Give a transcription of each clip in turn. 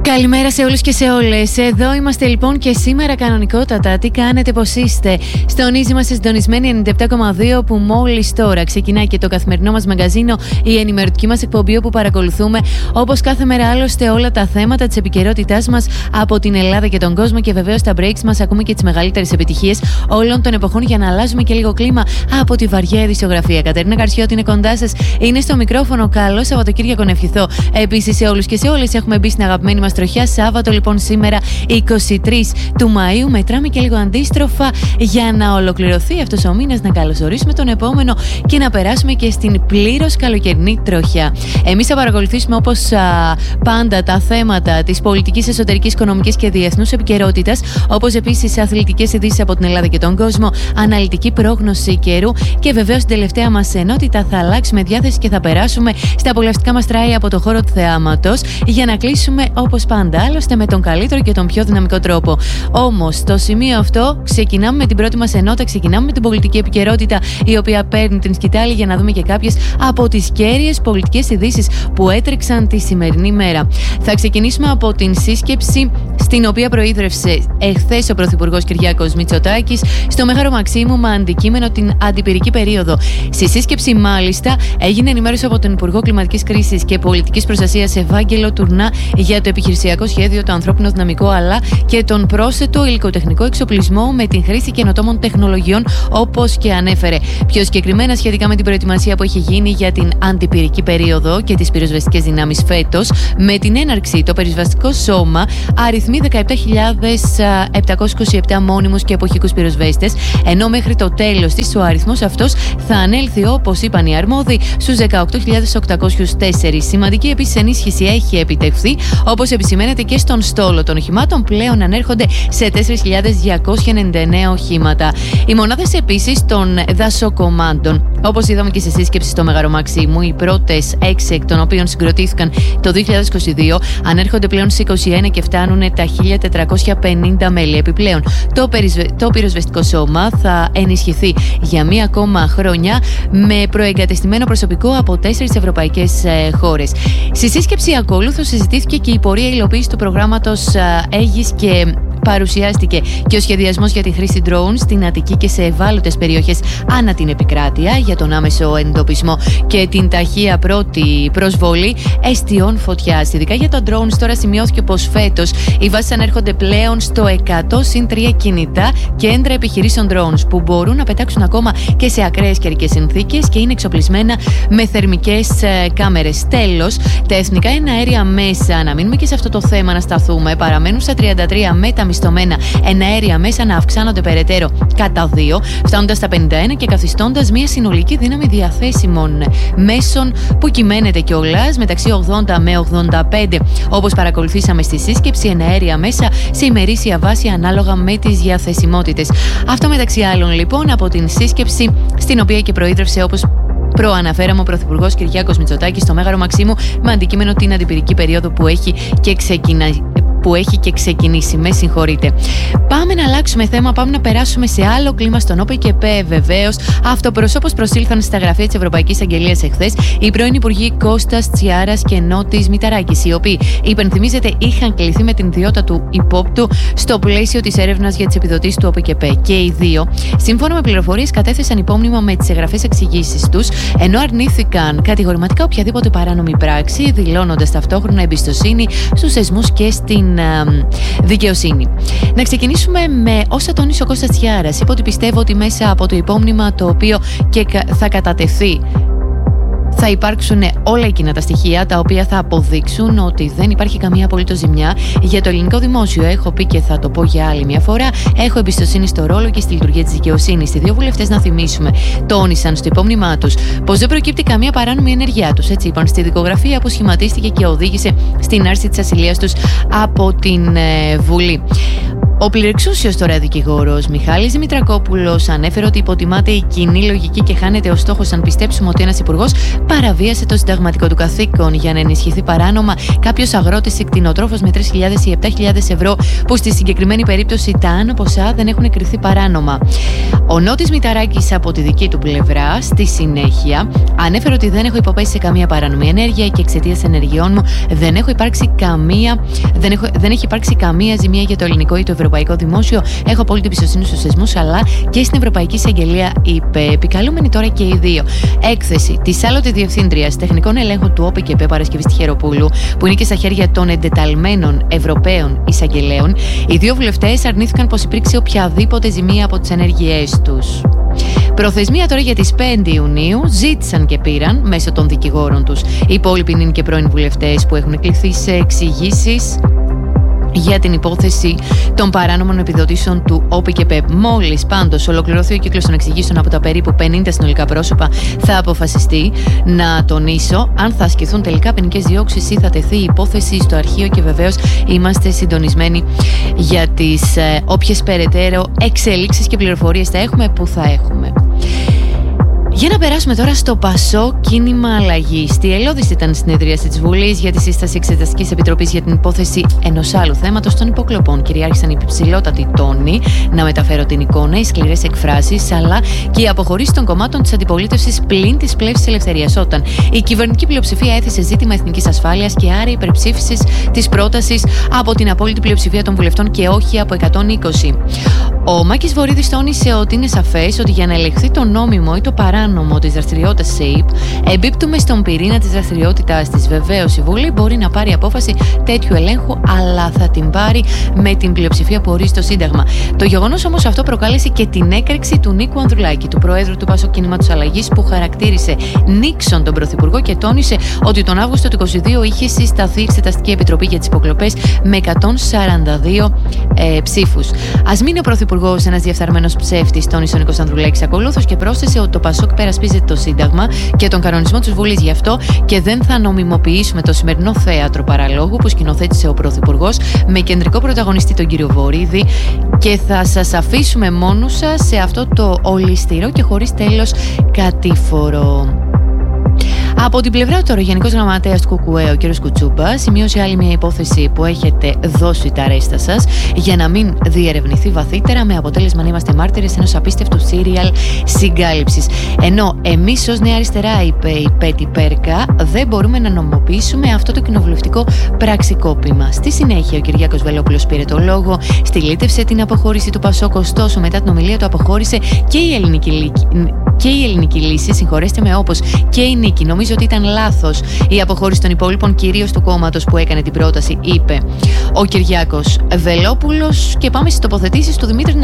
Καλημέρα σε όλους και σε όλες. Εδώ είμαστε λοιπόν και σήμερα κανονικότατα. Τι κάνετε, πώς είστε? Στον Easy είμαστε συντονισμένοι 97,2 που μόλις τώρα ξεκινάει και το καθημερινό μας μαγαζίνο, η ενημερωτική μας εκπομπή όπου παρακολουθούμε όπως κάθε μέρα άλλωστε όλα τα θέματα της επικαιρότητάς μας από την Ελλάδα και τον κόσμο και βεβαίως τα breaks μας ακούμε και τις μεγαλύτερες επιτυχίες όλων των εποχών για να αλλάζουμε και λίγο κλίμα από τη βαριά ειδησιογραφία. Κατερίνα Καρσιώτη είναι κοντά σας, είναι στο μικρόφωνο. Καλό Σαββατοκύριακο να ευχηθώ επίσης σε όλους και σε όλες. Έχουμε μπει στην αγαπημένη μας τροχιά. Σάββατο λοιπόν σήμερα 23 του Μαΐου. Μετράμε και λίγο αντίστροφα για να ολοκληρωθεί αυτός ο μήνας, να καλωσορίσουμε τον επόμενο και να περάσουμε και στην πλήρως καλοκαιρινή τροχιά. Εμείς θα παρακολουθήσουμε όπως πάντα τα θέματα της πολιτικής, εσωτερικής, οικονομικής και διεθνούς επικαιρότητας, όπως επίσης αθλητικές ειδήσεις από την Ελλάδα και τον κόσμο, αναλυτική πρόγνωση καιρού και βεβαίως την τελευταία μας ενότητα θα αλλάξουμε διάθεση και θα περάσουμε στα απολαυστικά μας τράι από το χώρο του θεάματος για να κλείσουμε όπως πάντα, άλλωστε με τον καλύτερο και τον πιο δυναμικό τρόπο. Όμως, στο σημείο αυτό ξεκινάμε με την πρώτη μας ενότητα, ξεκινάμε με την πολιτική επικαιρότητα, η οποία παίρνει την σκητάλη για να δούμε και κάποιες από τις κέρυες πολιτικές ειδήσεις που έτρεξαν τη σημερινή μέρα. Θα ξεκινήσουμε από την σύσκεψη στην οποία προείδρευσε εχθές ο Πρωθυπουργός Κυριάκος Μητσοτάκης στο Μέγαρο Μαξίμου με αντικείμενο την αντιπυρική περίοδο. Στη σύσκεψη, μάλιστα, έγινε ενημέρωση από τον Υπουργό Κλιματικής Κρίσης και Πολιτικής Προστασίας Ευάγγελο Τουρνά για το επιχειρησιακό σχέδιο, το ανθρώπινο δυναμικό αλλά και τον πρόσθετο υλικοτεχνικό εξοπλισμό με την χρήση καινοτόμων τεχνολογιών, όπως και ανέφερε. Πιο συγκεκριμένα σχετικά με την προετοιμασία που έχει γίνει για την αντιπυρική περίοδο και τις πυροσβεστικές δυνάμεις φέτος, με την έναρξη το πυροσβεστικό σώμα αριθμεί 17.727 μόνιμους και εποχικούς πυροσβέστες, ενώ μέχρι το τέλος της ο αριθμός αυτός θα ανέλθει, όπως είπαν οι αρμόδιοι, στους 18.804. Σημαντική επίσης ενίσχυση έχει επιτευχθεί, όπως επισημαίνεται και στον στόλο των οχημάτων, πλέον ανέρχονται σε 4.299 οχήματα. Οι μονάδες επίσης των δασοκομάντων, όπως είδαμε και σε σύσκεψη στο Μέγαρο Μαξίμου, οι πρώτες 6 εκ των οποίων συγκροτήθηκαν το 2022, ανέρχονται πλέον σε 21 και φτάνουν τα 1.450 μέλη. Επιπλέον, το πυροσβεστικό σώμα θα ενισχυθεί για μία ακόμα χρονιά με προεγκατεστημένο προσωπικό από 4 ευρωπαϊκές χώρες. Στη σύσκεψη ακολούθως συζητήθηκε και η πορεία υλοποίηση του προγράμματος Aegis και παρουσιάστηκε και ο σχεδιασμός για τη χρήση drones στην Αττική και σε ευάλωτες περιοχές ανά την επικράτεια για τον άμεσο εντοπισμό και την ταχεία πρώτη προσβολή εστιών φωτιάς. Ειδικά για τα drones τώρα σημειώθηκε πως φέτος οι βάσεις ανέρχονται πλέον στο 100+3 κινητά κέντρα επιχειρήσεων drones που μπορούν να πετάξουν ακόμα και σε ακραίες καιρικές συνθήκες και είναι εξοπλισμένα με θερμικές κάμερες. Τέλος, τα εθνικά εναέρια μέσα, να μείνουμε και σε αυτό το θέμα να σταθούμε, παραμένουν στα 33 μεταμισθωμένα εναέρια μέσα να αυξάνονται περαιτέρω κατά 2, φτάνοντας στα 51 και καθιστώντας μια συνολική δύναμη διαθέσιμων μέσων που κυμαίνεται κιόλας μεταξύ 80 με 85, όπως παρακολουθήσαμε στη σύσκεψη, εναέρια μέσα σε ημερήσια βάση ανάλογα με τις διαθεσιμότητες. Αυτό μεταξύ άλλων λοιπόν από την σύσκεψη στην οποία και προείδρευσε, όπως προαναφέραμε, ο Πρωθυπουργός Κυριάκος Μητσοτάκης στο Μέγαρο Μαξίμου με αντικείμενο την αντιπυρική περίοδο που έχει και ξεκινήσει. Με συγχωρείτε. Πάμε να αλλάξουμε θέμα, πάμε να περάσουμε σε άλλο κλίμα στον ΟΠΕΚΕΠΕ. Βεβαίως, αυτοπροσώπως προσήλθαν στα γραφεία της Ευρωπαϊκής Αγγελίας εχθές οι πρώην Υπουργοί Κώστας Τσιάρας και Νότης Μηταράκης, οι οποίοι, υπενθυμίζεται, είχαν κληθεί με την ιδιότητα του υπόπτου στο πλαίσιο της έρευνας για τις επιδοτήσεις του ΟΠΕΚΕΠΕ. Και οι δύο, σύμφωνα με πληροφορίες, κατέθεσαν υπόμνημα με τις εγγραφές εξηγήσεις τους, ενώ αρνήθηκαν κατηγορηματικά οποιαδήποτε παράνομη πράξη, δηλώνοντας ταυτόχρονα εμπιστοσύνη στους θεσμούς και στην δικαιοσύνη. Να ξεκινήσουμε με όσα τόνισε ο Κώστας Τσιάρας. Είπε ότι πιστεύω ότι μέσα από το υπόμνημα το οποίο και θα κατατεθεί θα υπάρξουν όλα εκείνα τα στοιχεία τα οποία θα αποδείξουν ότι δεν υπάρχει καμία απολύτως ζημιά για το ελληνικό δημόσιο. Έχω πει και θα το πω για άλλη μια φορά, έχω εμπιστοσύνη στο ρόλο και στη λειτουργία της δικαιοσύνης. Οι δύο βουλευτές, να θυμίσουμε, τόνισαν στο υπόμνημά τους πως δεν προκύπτει καμία παράνομη ενέργειά τους. Έτσι είπαν στη δικογραφία που σχηματίστηκε και οδήγησε στην άρση της ασυλίας τους από την Βουλή. Ο πληρεξούσιος τώρα δικηγόρος Μιχάλης Δημητρακόπουλος ανέφερε ότι υποτιμάται η κοινή λογική και χάνεται ο στόχος αν πιστέψουμε ότι ένας υπουργός παραβίασε το συνταγματικό του καθήκον για να ενισχυθεί παράνομα κάποιος αγρότης ή κτηνοτρόφος με 3.000 ή 7.000 ευρώ, που στη συγκεκριμένη περίπτωση τα άνω ποσά δεν έχουν κριθεί παράνομα. Ο Νότης Μηταράκης από τη δική του πλευρά στη συνέχεια ανέφερε ότι δεν έχω υποπέσει σε καμία παράνομη ενέργεια και εξαιτίας ενεργειών μου δεν έχει υπάρξει καμία ζημία για το ελληνικό ή το ευρωπαϊκό δημόσιο. Έχω απόλυτη εμπιστοσύνη στους θεσμούς αλλά και στην Ευρωπαϊκή Εισαγγελία, είπε. Επικαλούμενοι τώρα και οι δύο. Έκθεση της άλλοτε Διευθύντριας Τεχνικών Ελέγχων του ΟΠΚΠ Παρασκευής Τυχεροπούλου, που είναι και στα χέρια των εντεταλμένων Ευρωπαίων εισαγγελέων. Οι δύο βουλευτές αρνήθηκαν πως υπήρξε οποιαδήποτε ζημία από τις ενέργειές τους. Προθεσμία τώρα για τις 5 Ιουνίου ζήτησαν και πήραν μέσω των δικηγόρων τους οι υπόλοιποι είναι και πρώην βουλευτές που έχουν κληθεί σε εξηγήσεις για την υπόθεση των παράνομων επιδοτήσεων του ΟΠΚΠ. Μόλις πάντως ολοκληρωθεί ο κύκλος των εξηγήσεων από τα περίπου 50 συνολικά πρόσωπα, θα αποφασιστεί, να τονίσω, αν θα ασκηθούν τελικά ποινικές διώξεις ή θα τεθεί η υπόθεση στο αρχείο, και βεβαίως είμαστε συντονισμένοι για τις όποιες περαιτέρω εξελίξεις και πληροφορίες θα έχουμε, που θα έχουμε. Για να περάσουμε τώρα στο ΠΑΣΟΚ κίνημα αλλαγής. Τι ελώδης ήταν η συνεδρίαση της Βουλής για τη σύσταση Εξεταστικής Επιτροπής για την υπόθεση ενός άλλου θέματος των υποκλοπών. Κυριάρχησαν οι υψηλότατοι τόνοι, να μεταφέρω την εικόνα, οι σκληρές εκφράσεις, αλλά και η αποχωρήση των κομμάτων της αντιπολίτευσης πλην της πλεύσης ελευθερίας. Όταν η κυβερνητική πλειοψηφία έθεσε ζήτημα εθνικής ασφάλειας και άρα υπερψήφισε της πρότασης από την απόλυτη πλειοψηφία των βουλευτών και όχι από 120. Ο Μάκης Βορίδης τόνισε ότι είναι σαφές ότι για να ελεγχθεί το νόμιμο ή το παράνομο της δραστηριότητας ΣΕΙΠ, εμπίπτουμε στον πυρήνα της δραστηριότητάς της. Βεβαίως, η Βουλή μπορεί να πάρει απόφαση τέτοιου ελέγχου, αλλά θα την πάρει με την πλειοψηφία που ορίζει το Σύνταγμα. Το γεγονός όμως αυτό προκάλεσε και την έκρηξη του Νίκου Ανδρουλάκη, του Προέδρου του ΠΑΣΟΚ Κινήματος Αλλαγής, που χαρακτήρισε Νίξον τον Πρωθυπουργό και τόνισε ότι τον Αύγουστο του 2022 είχε συσταθεί η Εξεταστική Επιτροπή για τις υποκλοπές με 142 ψήφους. Ας μην είναι ο Πρωθυπουργός ένας διεφθαρμένος ψεύτης, τόνισε ο Νίκος Ανδρουλάκης ακολούθως και πρόσθεσε ότι το ΠΑΣΟΚ περασπίζεται το Σύνταγμα και τον κανονισμό της Βουλής, γι' αυτό και δεν θα νομιμοποιήσουμε το σημερινό θέατρο παραλόγου που σκηνοθέτησε ο Πρωθυπουργός με κεντρικό πρωταγωνιστή τον κύριο Βορίδη, και θα σας αφήσουμε μόνους σας σε αυτό το ολισθηρό και χωρίς τέλος κατήφορο. Από την πλευρά του, ο Γενικός Γραμματέας του ΚΚΕ, ο κ. Κουτσούμπα, σημείωσε άλλη μια υπόθεση που έχετε δώσει τα ρέστα σας για να μην διερευνηθεί βαθύτερα, με αποτέλεσμα να είμαστε μάρτυρες ενός απίστευτου σύριαλ συγκάλυψης. Ενώ εμείς ως Νέα Αριστερά, είπε η Πέτη Πέρκα, δεν μπορούμε να νομιμοποιήσουμε αυτό το κοινοβουλευτικό πραξικόπημα. Στη συνέχεια, ο Κυριάκος Βελόπουλος πήρε το λόγο, στυλίτευσε την αποχώρηση του ΠΑΣΟΚ, ωστόσο μετά την ομιλία του αποχώρησε και η ελληνική λύση, συγχωρέστε με, όπως και η νίκη. Νομίζω ότι ήταν λάθος η αποχώρηση των υπόλοιπων, κυρίως του κόμματος που έκανε την πρόταση, είπε ο Κυριάκος Βελόπουλος. Και πάμε στις τοποθετήσεις του Δημήτρη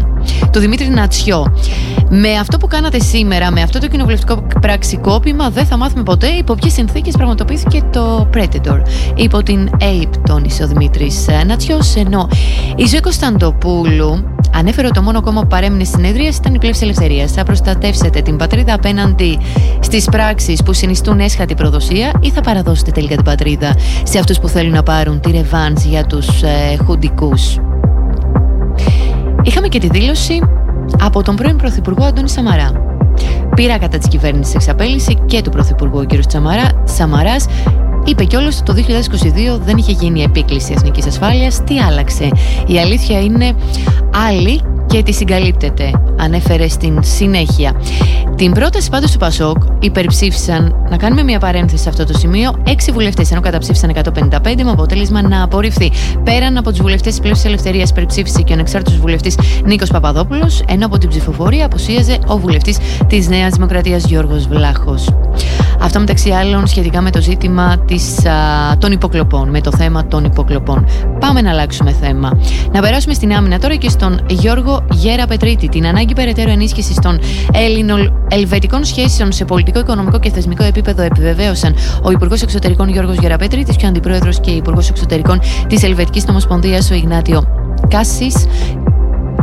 Νατσιό. Με αυτό που κάνατε σήμερα, με αυτό το κοινοβουλευτικό πραξικόπημα, δεν θα μάθουμε ποτέ υπό ποιες συνθήκες πραγματοποιήθηκε το Predator. Υπό την ΑΕΠ, τόνισε ο Δημήτρης Νατσιός, ενώ η Ζωή Κωνσταντοπούλου ανέφερε ότι το μόνο κόμμα που παρέμεινε στη συνεδρία ήταν η πλεύση ελευθερίας. Θα προστατεύσετε την πατρίδα απέναντι στις πράξεις που συνιστούν έσχατη προδοσία, ή θα παραδώσετε τελικά την πατρίδα σε αυτούς που θέλουν να πάρουν τη ρεβάνς για τους χουντικούς? Είχαμε και τη δήλωση από τον πρώην Πρωθυπουργό Αντώνη Σαμαρά. Πήρα κατά της κυβέρνησης εξαπέλυση και του Πρωθυπουργού ο κ. Σαμαράς. Είπε κιόλας ότι το 2022 δεν είχε γίνει επίκληση εθνικής ασφάλειας. Τι άλλαξε? Η αλήθεια είναι άλλη και τη συγκαλύπτεται, ανέφερε στην συνέχεια. Την πρόταση πάντως του ΠΑΣΟΚ υπερψήφισαν, να κάνουμε μια παρένθεση σε αυτό το σημείο, 6 βουλευτές, ενώ καταψήφισαν 155, με αποτέλεσμα να απορριφθεί. Πέραν από τους βουλευτές της Πλεύσης Ελευθερίας, υπερψήφισε και ο ανεξάρτητος βουλευτής Νίκος Παπαδόπουλος, ενώ από την ψηφοφορία απουσίαζε ο βουλευτής της Νέας Δημοκρατίας Γιώργος Βλάχος. Αυτά μεταξύ άλλων σχετικά με το ζήτημα των υποκλοπών, με το θέμα των υποκλοπών. Πάμε να αλλάξουμε θέμα. Να περάσουμε στην άμυνα τώρα και στον Γιώργο Γεραπετρίτη. Την ανάγκη περαιτέρω ενίσχυσης των ελληνοελβετικών σχέσεων σε πολιτικό, οικονομικό και θεσμικό επίπεδο επιβεβαίωσαν ο Υπουργός Εξωτερικών Γιώργος Γεραπετρίτης και ο Αντιπρόεδρος και Υπουργός Εξωτερικών της Ελβετικής Ομοσπονδίας ο Ιγνάτιο Κάσης.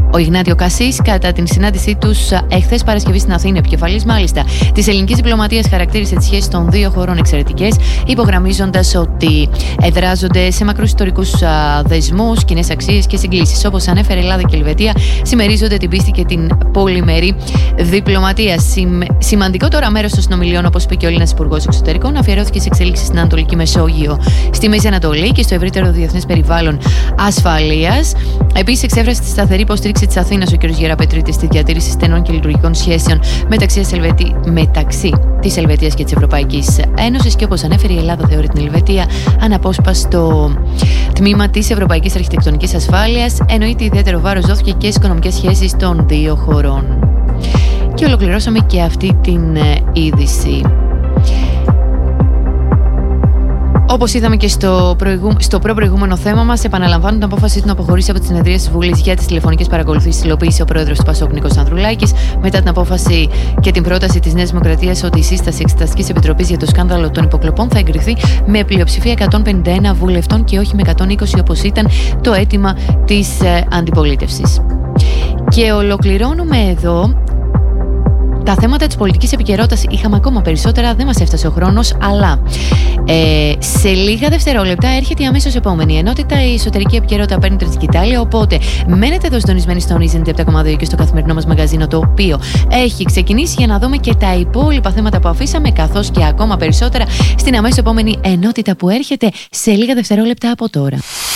Ο Ιγνάτιο Κασίς, κατά την συνάντησή τους εχθές Παρασκευή στην Αθήνα, επικεφαλής μάλιστα της ελληνικής διπλωματίας, χαρακτήρισε τις σχέσεις των δύο χωρών εξαιρετικές, υπογραμμίζοντας ότι εδράζονται σε μακρούς ιστορικούς δεσμούς, κοινές αξίες και συγκλήσεις. Όπως ανέφερε, Ελλάδα και Ελβετία συμμερίζονται την πίστη και την πολυμερή διπλωματία. Σημαντικό τώρα μέρος των συνομιλιών, όπως είπε και ο Έλληνας Υπουργός Εξωτερικών, αφιερώθηκε σε εξελίξεις στην Ανατολική Μεσόγειο, στη Μέση Ανατολή και στο ευρύτερο διεθνές περιβάλλον ασφαλείας. Επίσης, εξέφρασε τη σταθερή υποστήριξη της Αθήνας ο κ. Γεραπετρίτης στη διατήρηση στενών και λειτουργικών σχέσεων μεταξύ της Ελβετίας και της Ευρωπαϊκής Ένωσης, και όπως ανέφερε, η Ελλάδα θεωρεί την Ελβετία αναπόσπαστο τμήμα της Ευρωπαϊκής Αρχιτεκτονικής Ασφάλειας. Εννοείται ιδιαίτερο βάρος δόθηκε και στις οικονομικές σχέσεις των δύο χωρών. Και ολοκληρώσαμε και αυτή την είδηση. Όπως είδαμε και στο προηγούμενο θέμα μας, επαναλαμβάνουν την απόφαση του να αποχωρήσει από τις συνεδρίες της Βουλής για τις τηλεφωνικές παρακολουθήσεις υλοποίησε ο πρόεδρος του ΠΑΣΟΚ Νίκος Ανδρουλάκης, μετά την απόφαση και την πρόταση της Νέας Δημοκρατίας ότι η σύσταση Εξεταστικής Επιτροπής για το σκάνδαλο των υποκλοπών θα εγκριθεί με πλειοψηφία 151 βουλευτών και όχι με 120 όπως ήταν το αίτημα της αντιπολίτευσης. Και ολοκληρώνουμε εδώ τα θέματα της πολιτικής επικαιρότητας. Είχαμε ακόμα περισσότερα, δεν μας έφτασε ο χρόνος, αλλά σε λίγα δευτερόλεπτα έρχεται η αμέσως επόμενη ενότητα. Η εσωτερική επικαιρότητα παίρνει τρίτη σκητάλη, οπότε μένετε εδώ συντονισμένοι στο Ίζεντε 7,2 και στο καθημερινό μας μαγαζίνο, το οποίο έχει ξεκινήσει, για να δούμε και τα υπόλοιπα θέματα που αφήσαμε, καθώς και ακόμα περισσότερα στην αμέσως επόμενη ενότητα που έρχεται σε λίγα δευτερόλεπτα από τώρα.